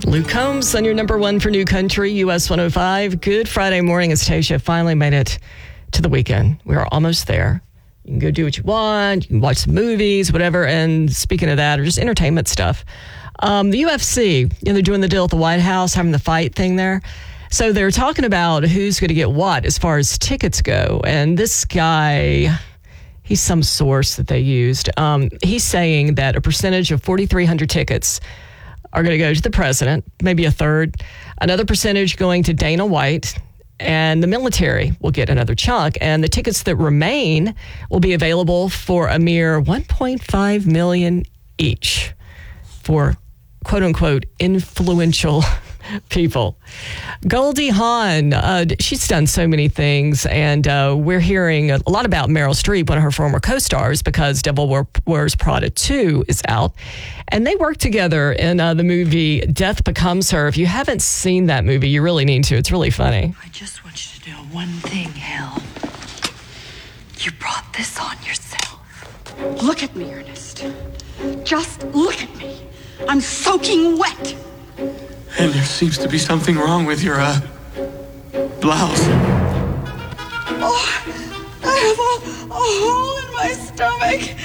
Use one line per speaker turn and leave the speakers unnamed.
Luke Combs on your number one for New Country, US 105. Good Friday morning. It's Tasha. Finally made it to the weekend. We are almost there. You can go do what you want. You can watch some movies, whatever. And speaking of that, or just entertainment stuff, the UFC, they're doing the deal at the White House, having the fight thing there. So they're talking about who's going to get what as far as tickets go. And this guy, he's some source that they used. He's saying that a percentage of 4,300 tickets are going to go to the president, maybe a third, another percentage going to Dana White, and the military will get another chunk. And the tickets that remain will be available for a mere $1.5 million each for quote unquote influential people. Goldie Hawn, she's done so many things, and we're hearing a lot about Meryl Streep, one of her former co-stars, because Devil Wears Prada 2 is out, and they worked together in the movie Death Becomes Her. If you haven't seen that movie, you really need to. It's really funny.
I just want you to know one thing, Hal. You brought this on yourself.
Look at me, Ernest. Just look at me. I'm soaking wet.
And there seems to be something wrong with your, blouse.
Oh, I have a hole in my stomach.